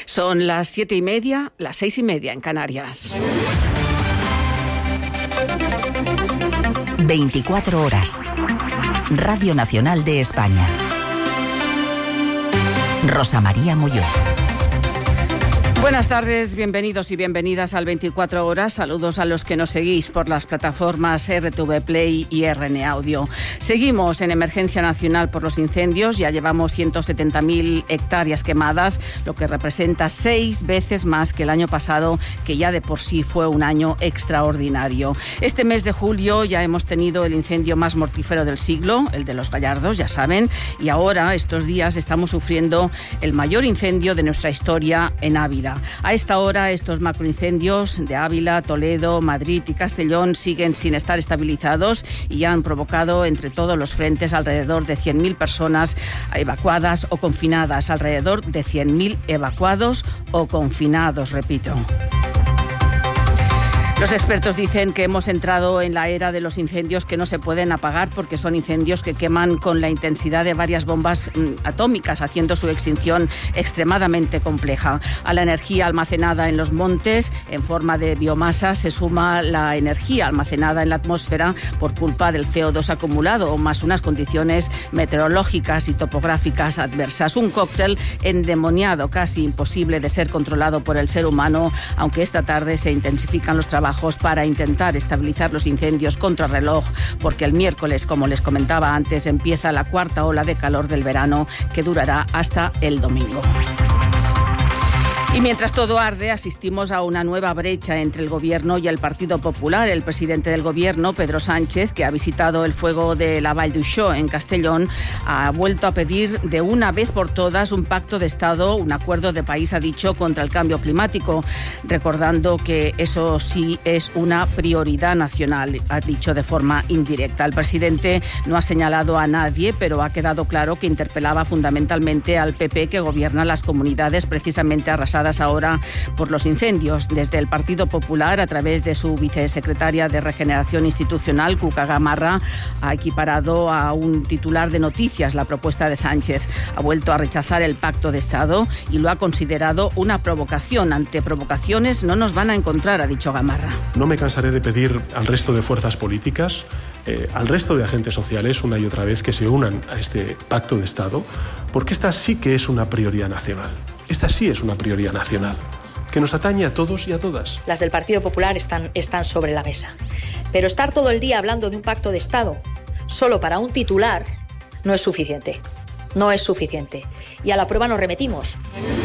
Son las 7:30, las 6:30 en Canarias. 24 horas. Radio Nacional de España. Rosa María Molló. Buenas tardes, bienvenidos y bienvenidas al 24 horas. Saludos a los que nos seguís por las plataformas RTV Play y RN Audio. Seguimos en emergencia nacional por los incendios. Ya llevamos 170.000 hectáreas quemadas, lo que representa 6 veces más que el año pasado, que ya de por sí fue un año extraordinario. Este mes de julio ya hemos tenido el incendio más mortífero del siglo, el de Los Gallardos, ya saben, y ahora, estos días, estamos sufriendo el mayor incendio de nuestra historia en Ávila. A esta hora, estos macroincendios de Ávila, Toledo, Madrid y Castellón siguen sin estar estabilizados y han provocado entre todos los frentes alrededor de 100.000 personas evacuadas o confinadas. Alrededor de 100.000 evacuados o confinados, repito. Los expertos dicen que hemos entrado en la era de los incendios que no se pueden apagar porque son incendios que queman con la intensidad de varias bombas atómicas, haciendo su extinción extremadamente compleja. A la energía almacenada en los montes en forma de biomasa se suma la energía almacenada en la atmósfera por culpa del CO2 acumulado, más unas condiciones meteorológicas y topográficas adversas. Un cóctel endemoniado, casi imposible de ser controlado por el ser humano, aunque esta tarde se intensifican los trabajos para intentar estabilizar los incendios contrarreloj, porque el miércoles, como les comentaba antes, empieza la cuarta ola de calor del verano que durará hasta el domingo. Y mientras todo arde, asistimos a una nueva brecha entre el Gobierno y el Partido Popular. El presidente del Gobierno, Pedro Sánchez, que ha visitado el fuego de la Vall d'Uixó en Castellón, ha vuelto a pedir de una vez por todas un pacto de Estado, un acuerdo de país, ha dicho, contra el cambio climático, recordando que eso sí es una prioridad nacional, ha dicho de forma indirecta. El presidente no ha señalado a nadie, pero ha quedado claro que interpelaba fundamentalmente al PP, que gobierna las comunidades precisamente arrasadas ahora por los incendios. Desde el Partido Popular, a través de su vicesecretaria de Regeneración Institucional, Cuca Gamarra, ha equiparado a un titular de Noticias la propuesta de Sánchez. Ha vuelto a rechazar el pacto de Estado y lo ha considerado una provocación. Ante provocaciones no nos van a encontrar, ha dicho Gamarra. No me cansaré de pedir al resto de fuerzas políticas, al resto de agentes sociales, una y otra vez, que se unan a este pacto de Estado, porque esta sí que es una prioridad nacional. Esta sí es una prioridad nacional, que nos atañe a todos y a todas. Las del Partido Popular están sobre la mesa. Pero estar todo el día hablando de un pacto de Estado solo para un titular no es suficiente. No es suficiente. Y a la prueba nos remitimos.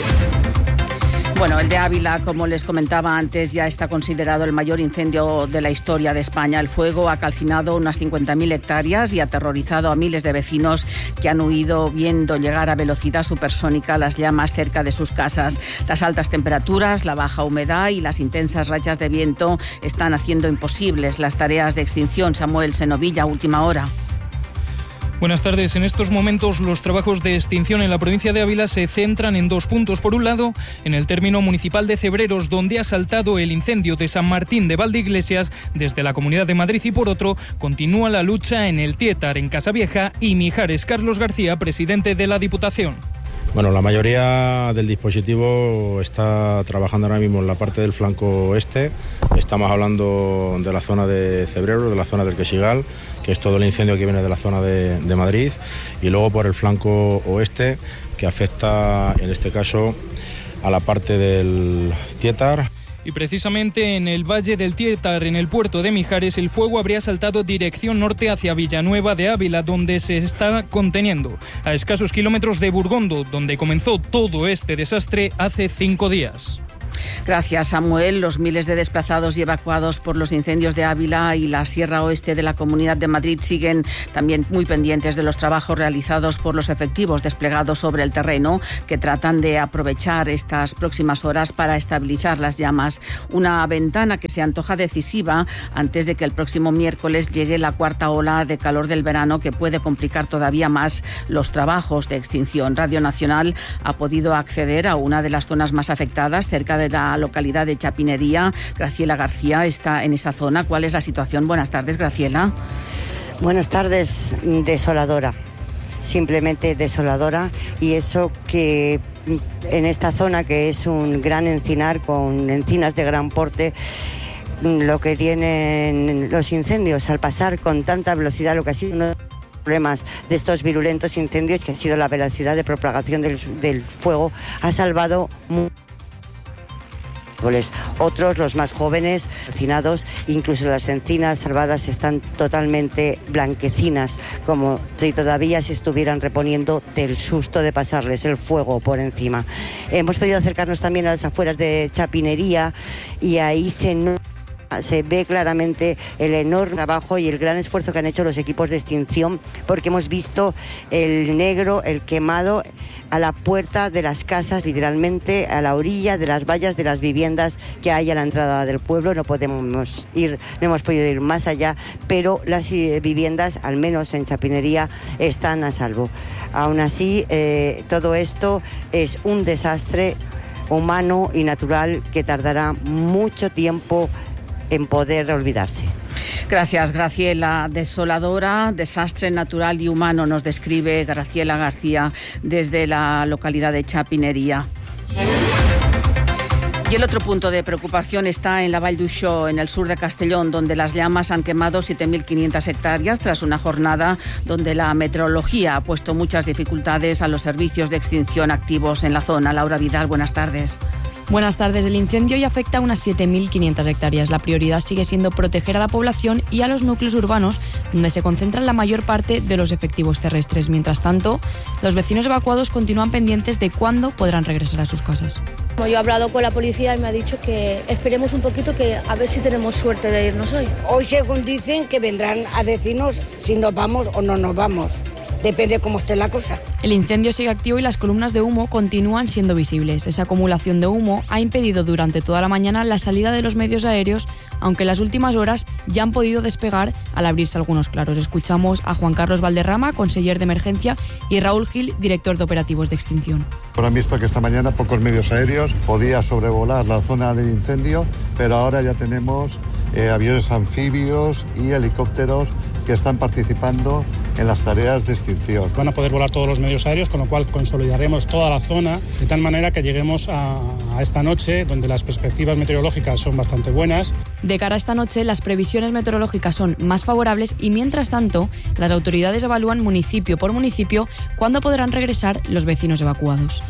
Bueno, el de Ávila, como les comentaba antes, ya está considerado el mayor incendio de la historia de España. El fuego ha calcinado unas 50.000 hectáreas y ha aterrorizado a miles de vecinos que han huido viendo llegar a velocidad supersónica las llamas cerca de sus casas. Las altas temperaturas, la baja humedad y las intensas rachas de viento están haciendo imposibles las tareas de extinción. Samuel Senovilla, última hora. Buenas tardes. En estos momentos los trabajos de extinción en la provincia de Ávila se centran en 2 puntos. Por un lado, en el término municipal de Cebreros, donde ha saltado el incendio de San Martín de Valdeiglesias desde la Comunidad de Madrid, y por otro, continúa la lucha en el Tietar, en Casavieja y Mijares. Carlos García, presidente de la Diputación. Bueno, la mayoría del dispositivo está trabajando ahora mismo en la parte del flanco oeste. Estamos hablando de la zona de Cebreros, de la zona del Quesigal, que es todo el incendio que viene de la zona de Madrid, y luego por el flanco oeste, que afecta en este caso a la parte del Tietar. Y precisamente en el Valle del Tietar, en el puerto de Mijares, el fuego habría saltado dirección norte hacia Villanueva de Ávila, donde se está conteniendo, a escasos kilómetros de Burgondo, donde comenzó todo este desastre hace 5 días. Gracias, Samuel. Los miles de desplazados y evacuados por los incendios de Ávila y la Sierra Oeste de la Comunidad de Madrid siguen también muy pendientes de los trabajos realizados por los efectivos desplegados sobre el terreno, que tratan de aprovechar estas próximas horas para estabilizar las llamas. Una ventana que se antoja decisiva antes de que el próximo miércoles llegue la cuarta ola de calor del verano, que puede complicar todavía más los trabajos de extinción. Radio Nacional ha podido acceder a una de las zonas más afectadas, cerca de la localidad de Chapinería. Graciela García está en esa zona. ¿Cuál es la situación? Buenas tardes, Graciela. Buenas tardes. Desoladora. simplemente desoladora, y eso que en esta zona, que es un gran encinar con encinas de gran porte, lo que tienen los incendios al pasar con tanta velocidad, lo que ha sido uno de los problemas de estos virulentos incendios, que ha sido la velocidad de propagación del fuego, ha salvado otros, los más jóvenes, calcinados, incluso las encinas salvadas están totalmente blanquecinas, como si todavía se estuvieran reponiendo del susto de pasarles el fuego por encima. Hemos podido acercarnos también a las afueras de Chapinería, y ahí se ve claramente el enorme trabajo y el gran esfuerzo que han hecho los equipos de extinción, porque hemos visto el negro, el quemado, a la puerta de las casas, literalmente a la orilla de las vallas de las viviendas que hay a la entrada del pueblo. No hemos podido ir más allá, pero las viviendas, al menos en Chapinería, están a salvo. Aún así, todo esto es un desastre humano y natural que tardará mucho tiempo en poder olvidarse. Gracias, Graciela. Desoladora, desastre natural y humano, nos describe Graciela García desde la localidad de Chapinería. Y el otro punto de preocupación está en la Vall d'Uixó, en el sur de Castellón, donde las llamas han quemado 7.500 hectáreas tras una jornada donde la meteorología ha puesto muchas dificultades a los servicios de extinción activos en la zona. Laura Vidal, buenas tardes. Buenas tardes. El incendio ya afecta a unas 7.500 hectáreas. La prioridad sigue siendo proteger a la población y a los núcleos urbanos, donde se concentran la mayor parte de los efectivos terrestres. Mientras tanto, los vecinos evacuados continúan pendientes de cuándo podrán regresar a sus casas. Yo he hablado con la policía y me ha dicho que esperemos un poquito, que a ver si tenemos suerte de irnos hoy. Hoy, según dicen, que vendrán a decirnos si nos vamos o no nos vamos. Depende de cómo esté la cosa. El incendio sigue activo y las columnas de humo continúan siendo visibles. Esa acumulación de humo ha impedido durante toda la mañana la salida de los medios aéreos, aunque en las últimas horas ya han podido despegar al abrirse algunos claros. Escuchamos a Juan Carlos Valderrama, conseller de emergencia, y Raúl Gil, director de operativos de extinción. Han visto que esta mañana pocos medios aéreos podía sobrevolar la zona del incendio, pero ahora ya tenemos aviones anfibios y helicópteros que están participando en las tareas de extinción. Van a poder volar todos los medios aéreos, con lo cual consolidaremos toda la zona de tal manera que lleguemos a esta noche, donde las perspectivas meteorológicas son bastante buenas. De cara a esta noche, las previsiones meteorológicas son más favorables y, mientras tanto, las autoridades evalúan municipio por municipio cuándo podrán regresar los vecinos evacuados.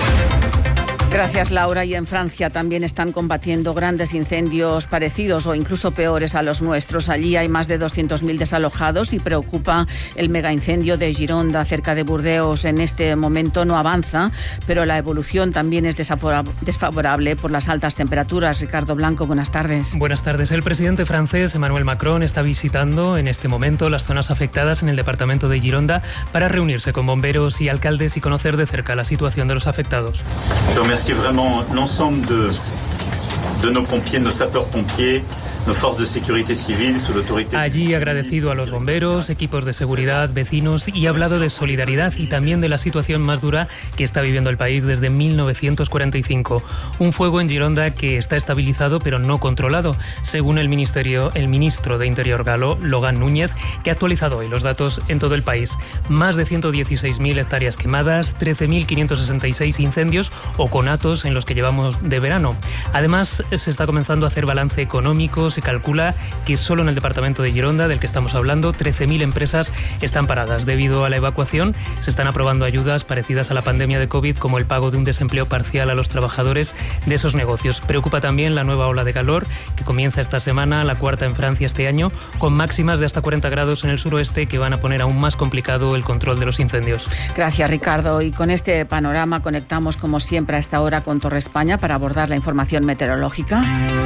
Gracias, Laura. Y en Francia también están combatiendo grandes incendios parecidos o incluso peores a los nuestros. Allí hay más de 200.000 desalojados y preocupa el megaincendio de Gironda, cerca de Burdeos. En este momento no avanza, pero la evolución también es desfavorable por las altas temperaturas. Ricardo Blanco, buenas tardes. Buenas tardes. El presidente francés Emmanuel Macron está visitando en este momento las zonas afectadas en el departamento de Gironda para reunirse con bomberos y alcaldes y conocer de cerca la situación de los afectados. Remercie vraiment l'ensemble de nos pompiers, nos sapeurs-pompiers, nos fuerzas de seguridad civil, sous l'autorité. Allí ha agradecido a los bomberos, equipos de seguridad, vecinos y ha hablado de solidaridad y también de la situación más dura que está viviendo el país desde 1945. Un fuego en Gironda que está estabilizado pero no controlado, según el ministro de Interior galo, Logan Núñez, que ha actualizado hoy los datos en todo el país. Más de 116.000 hectáreas quemadas, 13.566 incendios o conatos en los que llevamos de verano. Además, se está comenzando a hacer balance económico. Se calcula que solo en el departamento de Gironda, del que estamos hablando, 13.000 empresas están paradas. Debido a la evacuación, se están aprobando ayudas parecidas a la pandemia de COVID, como el pago de un desempleo parcial a los trabajadores de esos negocios. Preocupa también la nueva ola de calor, que comienza esta semana, la cuarta en Francia este año, con máximas de hasta 40 grados en el suroeste, que van a poner aún más complicado el control de los incendios. Gracias, Ricardo. Y con este panorama conectamos, como siempre, a esta hora con Torre España para abordar la información meteorológica.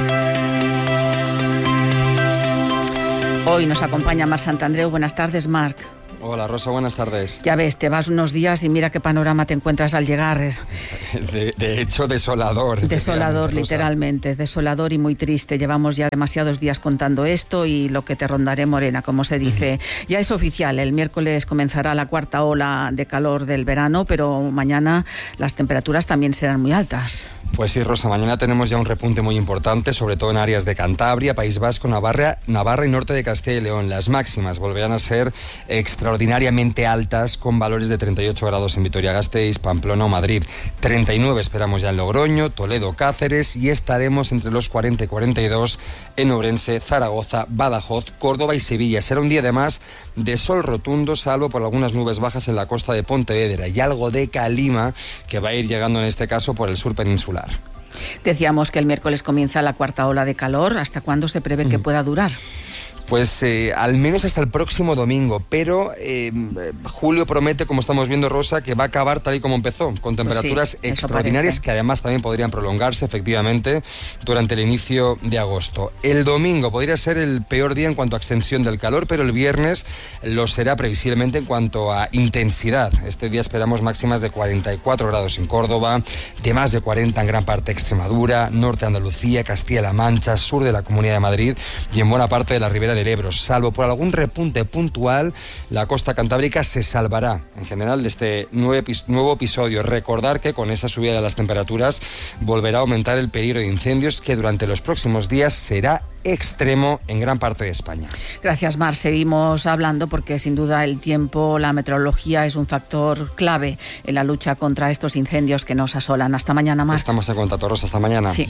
Hoy nos acompaña Marc Santandreu. Buenas tardes, Marc. Hola, Rosa, buenas tardes. Ya ves, te vas unos días y mira qué panorama te encuentras al llegar. De hecho, desolador. Desolador, literalmente, desolador y muy triste. Llevamos ya demasiados días contando esto y lo que te rondaré morena, como se dice. Ya es oficial, el miércoles comenzará la cuarta ola de calor del verano, pero mañana las temperaturas también serán muy altas. Pues sí, Rosa, mañana tenemos ya un repunte muy importante, sobre todo en áreas de Cantabria, País Vasco, Navarra y norte de Castilla y León. Las máximas volverán a ser extremadamente extraordinariamente altas, con valores de 38 grados en Vitoria-Gasteiz, Pamplona o Madrid. 39 esperamos ya en Logroño, Toledo, Cáceres, y estaremos entre los 40 y 42 en Ourense, Zaragoza, Badajoz, Córdoba y Sevilla. Será un día además de sol rotundo, salvo por algunas nubes bajas en la costa de Pontevedra y algo de calima que va a ir llegando en este caso por el sur peninsular. Decíamos que el miércoles comienza la cuarta ola de calor. ¿Hasta cuándo se prevé que pueda durar? Pues al menos hasta el próximo domingo, pero julio promete, como estamos viendo, Rosa, que va a acabar tal y como empezó, con temperaturas extraordinarias que además también podrían prolongarse efectivamente durante el inicio de agosto. El domingo podría ser el peor día en cuanto a extensión del calor, pero el viernes lo será previsiblemente en cuanto a intensidad. Este día esperamos máximas de 44 grados en Córdoba, de más de 40 en gran parte de Extremadura, norte de Andalucía, Castilla-La Mancha, sur de la Comunidad de Madrid y en buena parte de la ribera del Ebro. Salvo por algún repunte puntual, la costa cantábrica se salvará en general de este nuevo episodio. Recordar que con esa subida de las temperaturas volverá a aumentar el peligro de incendios, que durante los próximos días será extremo en gran parte de España. Gracias, Mar. Seguimos hablando porque sin duda el tiempo, la meteorología es un factor clave en la lucha contra estos incendios que nos asolan. Hasta mañana, Mar. Estamos en contacto, Rosa. Hasta mañana. Sí.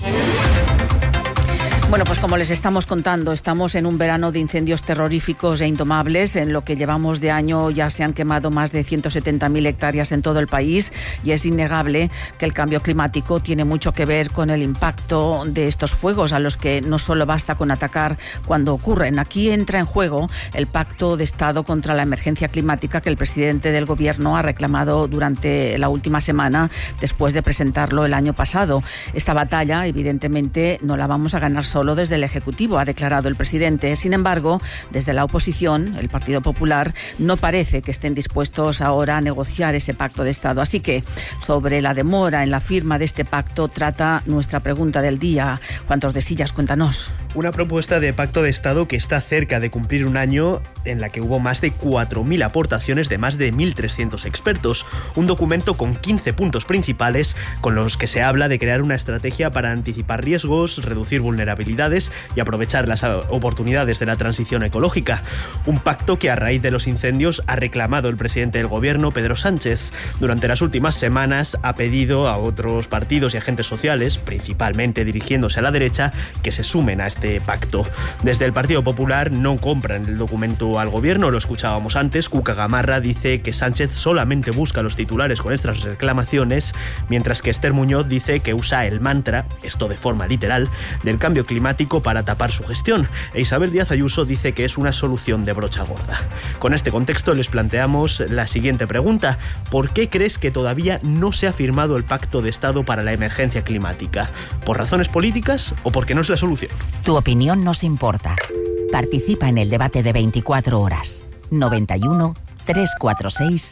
Bueno, pues como les estamos contando, estamos en un verano de incendios terroríficos e indomables. En lo que llevamos de año ya se han quemado más de 170.000 hectáreas en todo el país, y es innegable que el cambio climático tiene mucho que ver con el impacto de estos fuegos, a los que no solo basta con atacar cuando ocurren. Aquí entra en juego el Pacto de Estado contra la Emergencia Climática que el presidente del Gobierno ha reclamado durante la última semana, después de presentarlo el año pasado. Esta batalla, evidentemente, no la vamos a ganar solo desde el Ejecutivo, ha declarado el presidente. Sin embargo, desde la oposición, el Partido Popular, no parece que estén dispuestos ahora a negociar ese pacto de Estado. Así que, sobre la demora en la firma de este pacto, trata nuestra pregunta del día. Juan Tordesillas, cuéntanos. Una propuesta de pacto de Estado que está cerca de cumplir un año, en la que hubo más de 4.000 aportaciones de más de 1.300 expertos. Un documento con 15 puntos principales con los que se habla de crear una estrategia para anticipar riesgos, reducir vulnerabilidades y aprovechar las oportunidades de la transición ecológica. Un pacto que a raíz de los incendios ha reclamado el presidente del Gobierno, Pedro Sánchez. Durante las últimas semanas ha pedido a otros partidos y agentes sociales, principalmente dirigiéndose a la derecha, que se sumen a este pacto. Desde el Partido Popular no compran el documento al Gobierno, lo escuchábamos antes. Cuca Gamarra dice que Sánchez solamente busca los titulares con estas reclamaciones, mientras que Esther Muñoz dice que usa el mantra, esto de forma literal, del cambio climático para tapar su gestión. E Isabel Díaz Ayuso dice que es una solución de brocha gorda. Con este contexto les planteamos la siguiente pregunta: ¿por qué crees que todavía no se ha firmado el Pacto de Estado para la emergencia climática? ¿Por razones políticas o porque no es la solución? Tu opinión nos importa. Participa en el debate de 24 horas. 91 346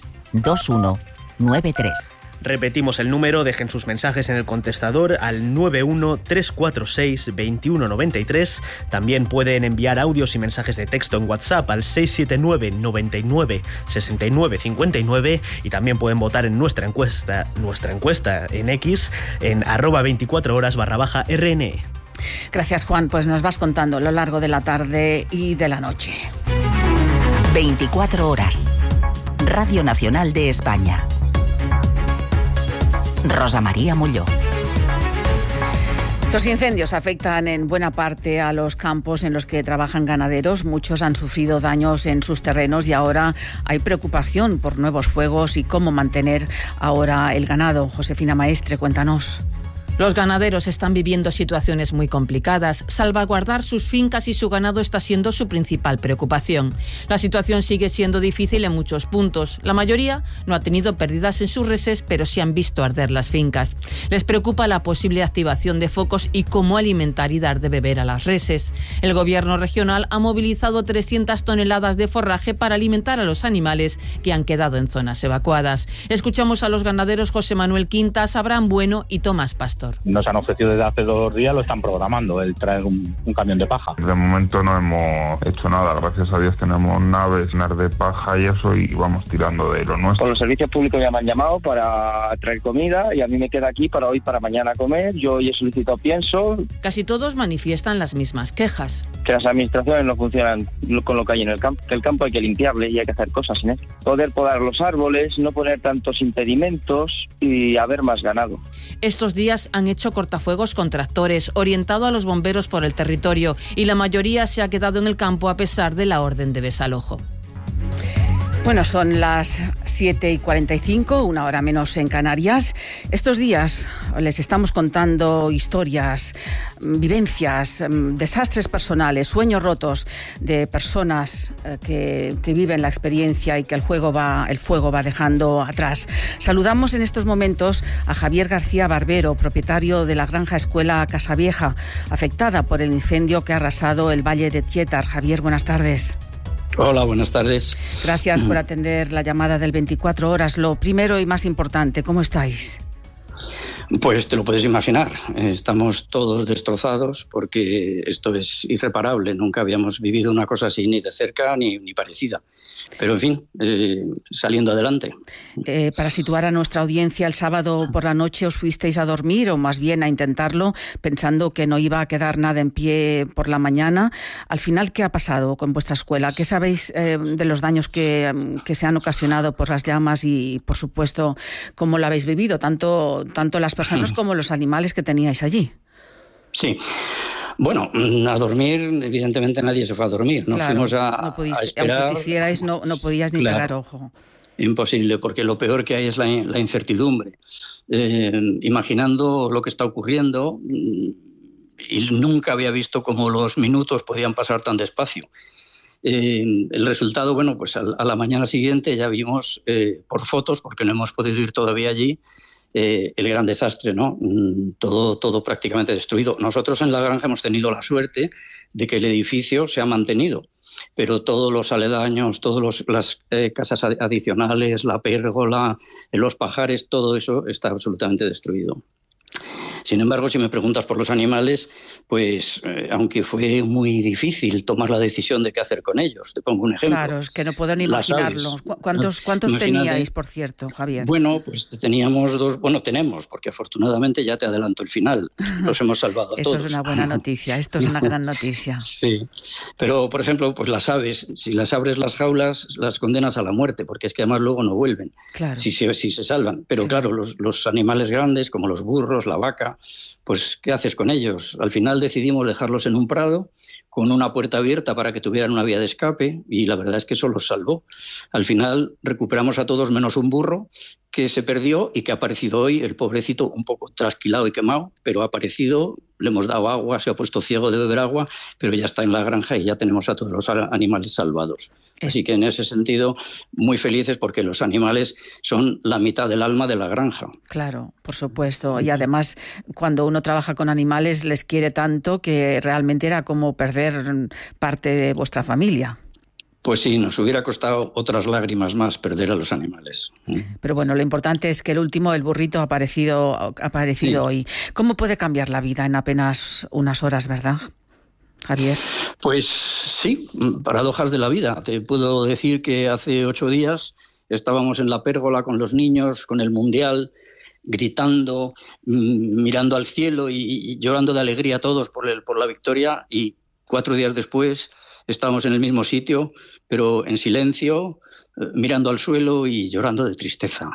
2193. Repetimos el número, dejen sus mensajes en el contestador al 91 346 2193. También pueden enviar audios y mensajes de texto en WhatsApp al 679 99 69 59, y también pueden votar en nuestra encuesta en X en @24horas_RN. Gracias, Juan. Pues nos vas contando a lo largo de la tarde y de la noche. 24 horas. Radio Nacional de España. Rosa María Molló. Los incendios afectan en buena parte a los campos en los que trabajan ganaderos. Muchos han sufrido daños en sus terrenos y ahora hay preocupación por nuevos fuegos y cómo mantener ahora el ganado. Josefina Maestre, cuéntanos. Los ganaderos están viviendo situaciones muy complicadas. Salvaguardar sus fincas y su ganado está siendo su principal preocupación. La situación sigue siendo difícil en muchos puntos. La mayoría no ha tenido pérdidas en sus reses, pero sí han visto arder las fincas. Les preocupa la posible activación de focos y cómo alimentar y dar de beber a las reses. El Gobierno regional ha movilizado 300 toneladas de forraje para alimentar a los animales que han quedado en zonas evacuadas. Escuchamos a los ganaderos José Manuel Quintas, Abraham Bueno y Tomás Pastor. Pastor. Nos han ofrecido desde hace 2 días, lo están programando, el traer un camión de paja. De momento no hemos hecho nada, gracias a Dios tenemos naves de paja y eso, y vamos tirando de lo nuestro. Con los servicios públicos ya me han llamado para traer comida y a mí me queda aquí para hoy, para mañana comer. Yo hoy he solicitado pienso. Casi todos manifiestan las mismas quejas. Que las administraciones no funcionan con lo que hay en el campo, que el campo hay que limpiarle y hay que hacer cosas en él. Poder podar los árboles, no poner tantos impedimentos y haber más ganado. Estos días han hecho cortafuegos con tractores, orientado a los bomberos por el territorio, y la mayoría se ha quedado en el campo a pesar de la orden de desalojo. Bueno, son las 7:45, 1 hora menos en Canarias. Estos días les estamos contando historias, vivencias, desastres personales, sueños rotos de personas que viven la experiencia y que el fuego va dejando atrás. Saludamos en estos momentos a Javier García Barbero, propietario de la granja escuela Casavieja, afectada por el incendio que ha arrasado el Valle de Tietar. Javier, buenas tardes. Hola, buenas tardes. Gracias por atender la llamada del 24 horas. Lo primero y más importante, ¿cómo estáis? Pues te lo puedes imaginar, estamos todos destrozados porque esto es irreparable, nunca habíamos vivido una cosa así ni de cerca ni parecida, pero en fin, saliendo adelante. Para situar a nuestra audiencia, el sábado por la noche os fuisteis a dormir, o más bien a intentarlo, pensando que no iba a quedar nada en pie por la mañana. Al final, ¿qué ha pasado con vuestra escuela? ¿Qué sabéis de los daños que se han ocasionado por las llamas y, por supuesto, cómo lo habéis vivido, tanto las personas como los animales que teníais allí? Sí. Bueno, a dormir, evidentemente nadie se fue a dormir. Nos fuimos a esperar. Aunque quisierais, no podíais ni pegar ojo. Imposible, porque lo peor que hay es la incertidumbre. Imaginando lo que está ocurriendo, y nunca había visto cómo los minutos podían pasar tan despacio. El resultado, bueno, pues a la mañana siguiente ya vimos por fotos, porque no hemos podido ir todavía allí, el gran desastre, ¿no? Todo prácticamente destruido. Nosotros en la granja hemos tenido la suerte de que el edificio se ha mantenido, pero todos los aledaños, todas las casas adicionales, la pérgola, los pajares, todo eso está absolutamente destruido. Sin embargo, si me preguntas por los animales, pues aunque fue muy difícil tomar la decisión de qué hacer con ellos. Te pongo un ejemplo. Claro, es que no puedo ni imaginarlo. ¿Cuántos teníais, por cierto, Javier? Bueno, pues teníamos 2, tenemos, porque afortunadamente ya te adelanto el final. Los hemos salvado a todos. Eso es una buena noticia, esto es una gran noticia. Sí, pero por ejemplo, pues las aves, si las abres las jaulas, las condenas a la muerte, porque es que además luego no vuelven, claro. si se salvan. Pero claro, los animales grandes, como los burros, la vaca, pues ¿qué haces con ellos? Al final decidimos dejarlos en un prado con una puerta abierta para que tuvieran una vía de escape, y la verdad es que eso los salvó. Al final recuperamos a todos menos un burro que se perdió y que ha aparecido hoy, el pobrecito un poco trasquilado y quemado, pero ha aparecido, le hemos dado agua, se ha puesto ciego de beber agua, pero ya está en la granja y ya tenemos a todos los animales salvados. Así que en ese sentido, muy felices porque los animales son la mitad del alma de la granja. Claro, por supuesto. Y además, cuando uno trabaja con animales, les quiere tanto que realmente era como perder parte de vuestra familia. Pues sí, nos hubiera costado otras lágrimas más perder a los animales. Pero bueno, lo importante es que el burrito ha aparecido sí. Hoy. ¿Cómo puede cambiar la vida en apenas unas horas, verdad, Javier? Pues sí, paradojas de la vida. Te puedo decir que hace 8 días estábamos en la pérgola con los niños, con el Mundial, gritando, mirando al cielo y llorando de alegría todos por la victoria, y 4 días después estábamos en el mismo sitio, pero en silencio, mirando al suelo y llorando de tristeza.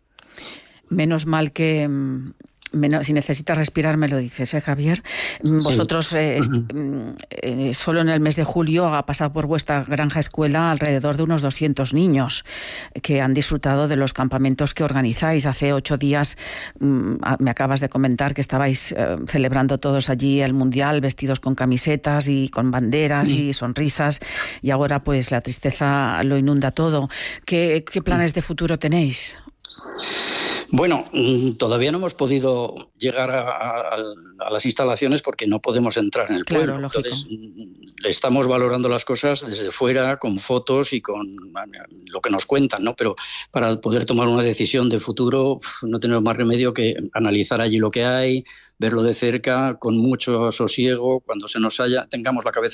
Menos mal que... si necesitas respirar, me lo dices, Javier. Vosotros, solo en el mes de julio ha pasado por vuestra granja escuela alrededor de unos 200 niños que han disfrutado de los campamentos que organizáis. Hace 8 días me acabas de comentar que estabais celebrando todos allí el Mundial, vestidos con camisetas y con banderas y sonrisas, y ahora pues la tristeza lo inunda todo. ¿Qué planes de futuro tenéis? Bueno, todavía no hemos podido llegar a las instalaciones porque no podemos entrar en el pueblo. Lógico. Entonces, estamos valorando las cosas desde fuera, con fotos y con lo que nos cuentan, ¿no? Pero para poder tomar una decisión de futuro no tenemos más remedio que analizar allí lo que hay, verlo de cerca, con mucho sosiego, cuando tengamos la cabeza